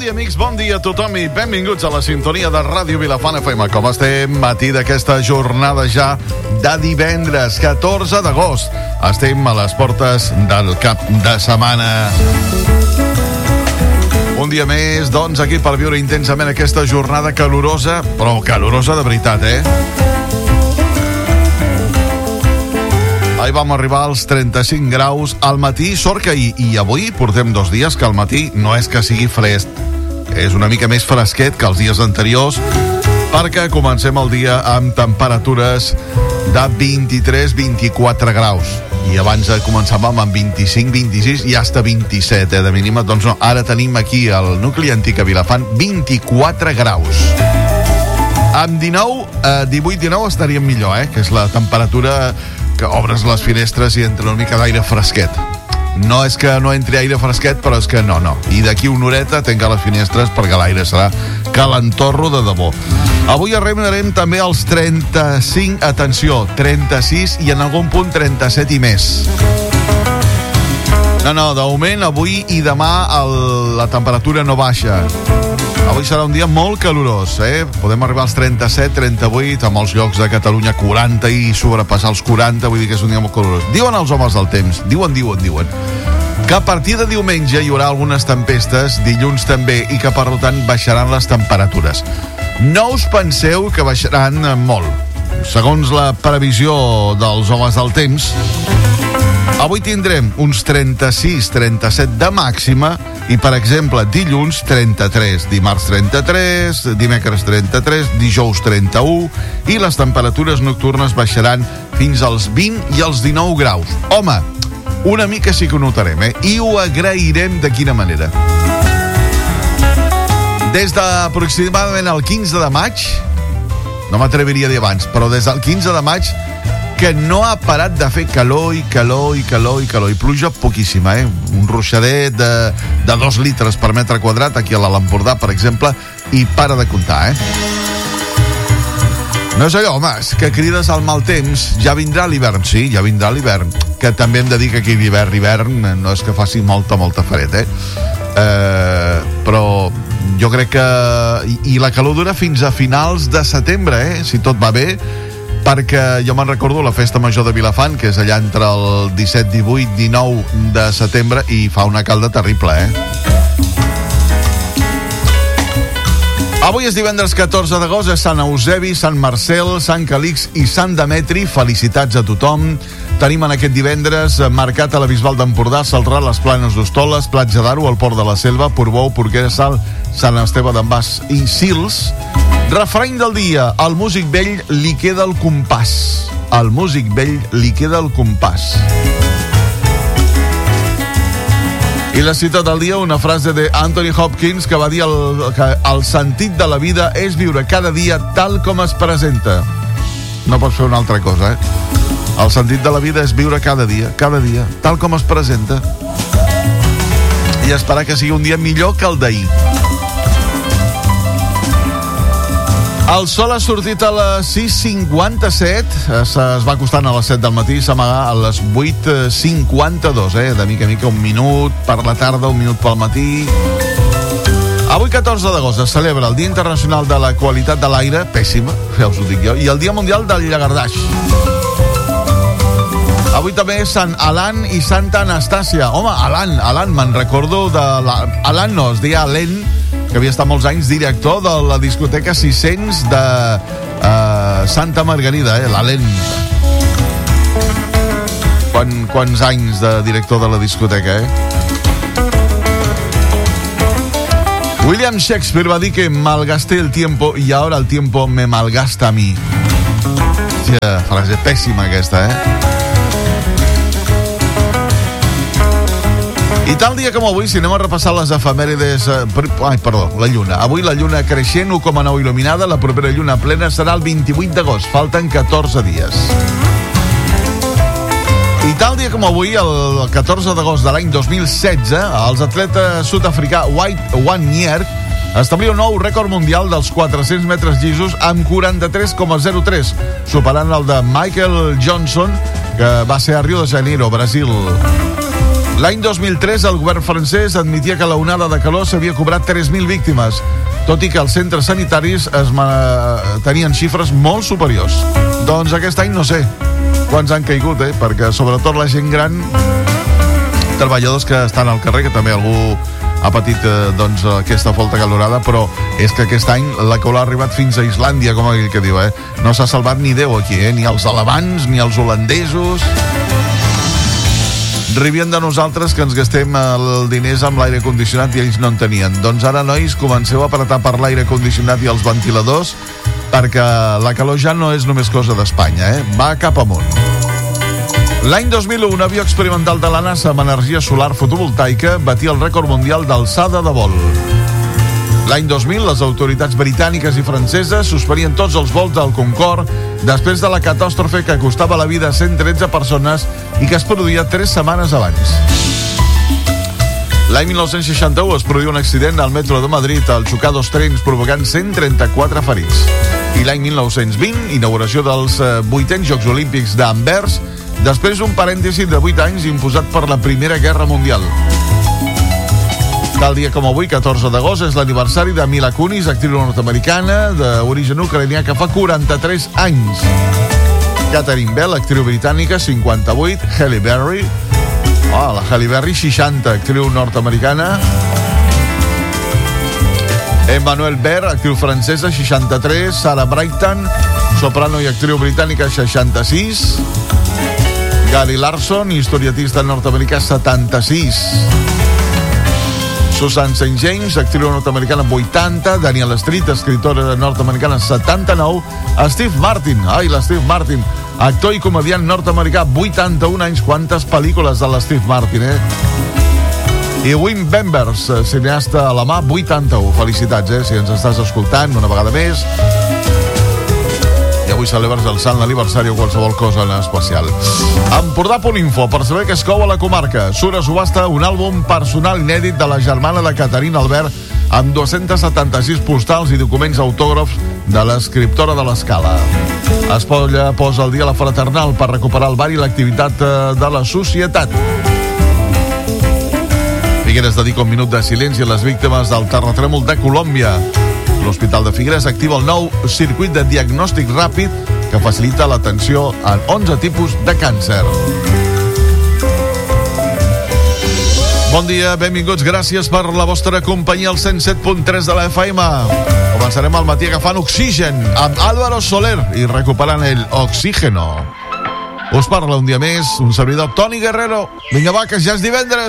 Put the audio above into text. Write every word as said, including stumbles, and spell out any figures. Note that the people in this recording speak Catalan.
dia, amics, bon dia a tothom i benvinguts a la sintonia de Ràdio Vilafant F M. Com estem? Matí d'aquesta jornada ja de divendres, catorze d'agost. Estem a les portes del cap de setmana. Un dia més, doncs, aquí per viure intensament aquesta jornada calorosa, però calorosa de veritat, eh? Ahir vam arribar als trenta-cinc graus al matí, sort que i, i avui portem dos dies que al matí no és que sigui fresc, és una mica més fresquet que els dies anteriors, perquè comencem el dia amb temperatures de vint-i-tres a vint-i-quatre graus. I abans començàvem amb vint-i-cinc, vint-i-sis i hasta vint-i-set, eh, de mínima. Doncs no, ara tenim aquí al nucli antic a Vilafant vint-i-quatre graus. Amb dinou, eh, divuit dinou estaríem millor, eh, que és la temperatura que obres les finestres i entra una mica d'aire fresquet. No és que no entri aire fresquet, però és que no, no. I d'aquí una horeta tanca les finestres perquè l'aire serà calentorro de debò. Avui arribarem també als trenta-cinc, atenció, trenta-sis i en algun punt trenta-set i més. No, no, de moment, avui i demà el, la temperatura no baixa. Avui serà un dia molt calorós, eh? Podem arribar als trenta-set, trenta-vuit, a molts llocs de Catalunya quaranta i sobrepassar els quaranta, vull dir que és un dia molt calorós. Diuen els homes del temps, diuen, diuen, diuen, que a partir de diumenge hi haurà algunes tempestes, dilluns també, i que per tant baixaran les temperatures. No us penseu que baixaran molt. Segons la previsió dels homes del temps, avui tindrem uns trenta-sis trenta-set de màxima i, per exemple, dilluns trenta-tres, dimarts trenta-tres, dimecres trenta-tres, dijous trenta-u i les temperatures nocturnes baixaran fins als vint i als dinou graus. Home, una mica sí que ho notarem, eh? I ho agrairem de quina manera. Des d'aproximadament el quinze de maig, no m'atreviria a dir abans, però des del quinze de maig, que no ha parat de fer calor i calor i calor i calor. I pluja poquíssima, eh? Un ruixadet de, de dos litres per metre quadrat, aquí a l'Alt Empordà, per exemple, i para de comptar, eh? No és allò, home, és que crides al mal temps, ja vindrà l'hivern, sí, ja vindrà l'hivern, que també hem de dir que aquí l'hivern, l'hivern, no és que faci molta, molta fred, eh? eh però jo crec que... I, i la calor dura fins a finals de setembre, eh? Si tot va bé, perquè jo me'n recordo la festa major de Vilafant, que és allà entre el disset, divuit, dinou de setembre, i fa una calda terrible, eh? Avui és divendres catorze d'agost, és Sant Eusebi, Sant Marcel, Sant Calix i Sant Demetri. Felicitats a tothom. Tenim en aquest divendres marcat a la Bisbal d'Empordà, Celrà, les Planes d'Hostoles, Platja d'Aro, el Port de la Selva, Portbou, Porquera, Sal, Sant Esteve d'en Bas i Sils. Refrany del dia: al músic vell li queda el compàs. Al músic vell li queda el compàs. I la cita del dia, una frase de Anthony Hopkins, que va dir el, que el sentit de la vida és viure cada dia tal com es presenta. No pots fer una altra cosa, eh? El sentit de la vida és viure cada dia, cada dia, tal com es presenta. I esperar que sigui un dia millor que el d'ahir. El sol ha sortit a les sis cinquanta-set, es va acostant a les set del matí, s'amaga a les vuit cinquanta-dos, eh? De mica a mica, un minut per la tarda, un minut pel matí. Avui, catorze d'agost, es celebra el Dia Internacional de la Qualitat de l'Aire, pèssima, ja us ho dic jo, i el Dia Mundial del Llagardaix. Avui també és Sant Alan i Santa Anastàcia. Home, Alan, Alan, me'n recordo de... La... Alan no, es deia Alen, que havia estat molts anys director de la discoteca sis-cents de uh, Santa Margarida, eh, l'Alen. Quan, quants anys de director de la discoteca, eh? William Shakespeare va dir que malgasté el tiempo y ahora el tiempo me malgasta a mi. Hòstia, frase pèssima aquesta, eh? I tal dia com avui, si anem a repassar les efemèrides... Eh, per, ai, perdó, la lluna. Avui la lluna creixent, u coma nou il·luminada. La propera lluna plena serà el vint-i-vuit d'agost. Falten catorze dies. I tal dia com avui, el catorze d'agost de l'any dos mil setze, els atletes sud-africà White Wannier establia un nou rècord mundial dels quatre-cents metres llisos amb quaranta-tres coma zero tres, superant el de Michael Johnson, que va ser a Rio de Janeiro, Brasil. L'any dos mil tres el govern francès admetia que la onada de calor s'havia cobrat tres mil víctimes, tot i que els centres sanitaris es ma... tenien xifres molt superiors. Doncs aquest any no sé quants han caigut, eh? Perquè sobretot la gent gran, treballadors que estan al carrer, que també algú ha patit eh, doncs, aquesta folta calorada, però és que aquest any la calor ha arribat fins a Islàndia, com aquell que diu, eh? No s'ha salvat ni Déu aquí, eh? Ni els alemans, ni els holandesos. Rivien de nosaltres que ens gastem els diners amb l'aire condicionat i ells no en tenien. Doncs ara, nois, comenceu a apretar per l'aire condicionat i els ventiladors, perquè la calor ja no és només cosa d'Espanya, eh? Va cap amunt. L'any dos mil u, un avió experimental de la NASA amb energia solar fotovoltaica batia el rècord mundial d'alçada de vol. L'any dos mil, les autoritats britàniques i franceses suspenien tots els vols del Concorde després de la catàstrofe que costava la vida a cent tretze persones i que es produïa tres setmanes abans. L'any dinou seixanta-u es produïa un accident al metro de Madrid al xocar dos trens provocant cent trenta-quatre ferits. I l'any dinou vint, inauguració dels vuitens Jocs Olímpics d'Anvers, després d'un parèntesi de vuit anys imposat per la Primera Guerra Mundial. Tal dia com avui, catorze d'agost, és l'aniversari de Mila Kunis, actriu nord-americana d'origen ucraïnià que fa quaranta-tres anys. Catherine Bell, actriu britànica, cinquanta-vuit. Halle Berry, oh, la Halle Berry, seixanta, actriu nord-americana. Emmanuel Baer, actriu francesa, seixanta-tres. Sarah Brightman, soprano i actriu britànica, seixanta-sis. Gary Larson, historietista nord-americà, setanta-sis. Susan Saint James, actriu nord-americana, vuitanta. Daniel Street, escritora nord-americana, setanta-nou. Steve Martin, ai, l'Steve Martin, actor i comediant nord-americà, vuitanta-un anys. Quantes pel·lícules de l'Steve Martin, eh? I Wim Wenders, cineasta alemà, vuitanta-u. Felicitats, eh? Si ens estàs escoltant una vegada més. I avui celebres el sant aniversari o qualsevol cosa en especial. Empordà.info, per saber què es cou a la comarca. Surt a subhasta un àlbum personal inèdit de la germana de Caterina Albert amb dos-cents setanta-sis postals i documents autògrafs de l'escriptora de l'Escala. Espolla posa al dia la fraternal per recuperar el bar i l'activitat de la societat. Figueres dedica un minut de silenci a les víctimes del terratrèmol de Colòmbia. L'Hospital de Figueres activa el nou circuit de diagnòstic ràpid que facilita l'atenció en onze tipus de càncer. Bon dia, benvinguts, gràcies per la vostra companyia al cent set punt tres de la F M. Començarem al matí agafant oxigen amb Álvaro Soler i recuperant el oxígeno. Us parla un dia més un servidor, Toni Guerrero. Vinga, va, que ja és divendres.